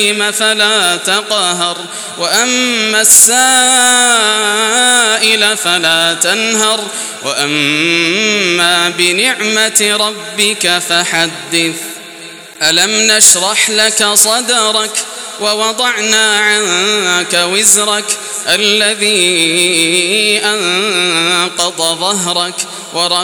فلا تقهر وأما السائل فلا تنهر وأما بنعمة ربك فحدث. ألم نشرح لك صدرك ووضعنا عنك وزرك الذي أنقض ظهرك